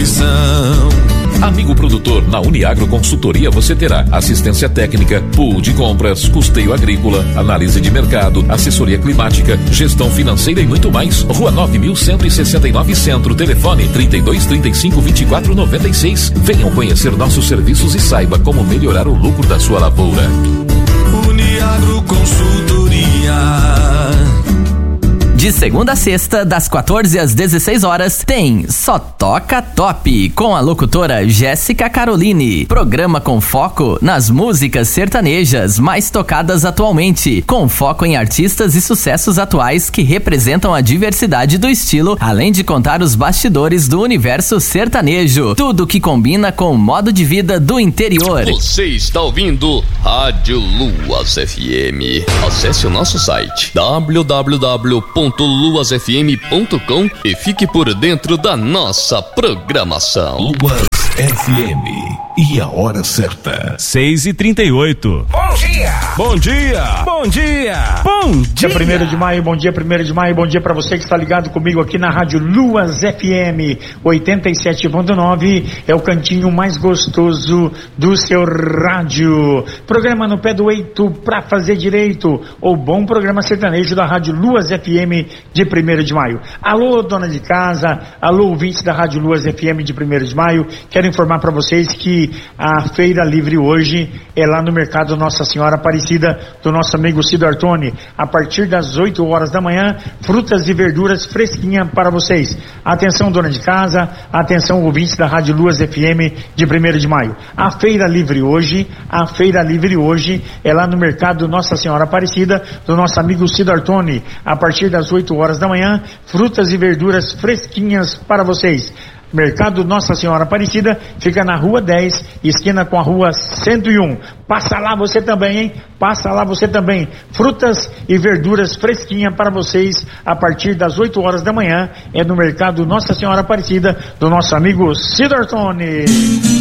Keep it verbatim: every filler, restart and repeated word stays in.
tradição. Amigo produtor, na Uniagro Consultoria você terá assistência técnica, pool de compras, custeio agrícola, análise de mercado, assessoria climática, gestão financeira e muito mais. Rua nove mil cento e sessenta e nove Centro, telefone trinta e dois, trinta e cinco, vinte e quatro, noventa e seis. Venham conhecer nossos serviços e saiba como melhorar o lucro da sua lavoura. Uniagro Consultoria. De segunda a sexta, das quatorze às dezesseis horas, tem Só Toca Top, com a locutora Jéssica Caroline. Programa com foco nas músicas sertanejas mais tocadas atualmente, com foco em artistas e sucessos atuais que representam a diversidade do estilo, além de contar os bastidores do universo sertanejo. Tudo que combina com o modo de vida do interior. Você está ouvindo Rádio Luas F M. Acesse o nosso site w w w ponto luas f m ponto com e fique por dentro da nossa programação. Luas F M. E a hora certa? seis e trinta e oito. Bom dia! Bom dia! Bom dia! Bom dia! Dia primeiro de maio, bom dia, primeiro de maio, bom dia pra você que está ligado comigo aqui na Rádio Luas F M oitenta e sete ponto nove, é o cantinho mais gostoso do seu rádio. Programa no pé do eito pra fazer direito, o bom programa sertanejo da Rádio Luas F M de primeiro de maio. Alô, dona de casa, alô, ouvintes da Rádio Luas F M de primeiro de maio, quero informar pra vocês que a feira livre hoje é lá no mercado Nossa Senhora Aparecida, do nosso amigo Cido Artoni, a partir das oito horas da manhã, frutas e verduras fresquinhas para vocês. Atenção, dona de casa, atenção, ouvintes da Rádio Luas F M de primeiro de maio. A feira livre hoje, a feira livre hoje é lá no mercado Nossa Senhora Aparecida, do nosso amigo Cido Artoni, a partir das oito horas da manhã, frutas e verduras fresquinhas para vocês. Mercado Nossa Senhora Aparecida fica na rua dez, esquina com a rua cento e um. Passa lá você também, hein? Passa lá você também. Frutas e verduras fresquinhas para vocês a partir das oito horas da manhã. É no Mercado Nossa Senhora Aparecida, do nosso amigo Cido Artoni.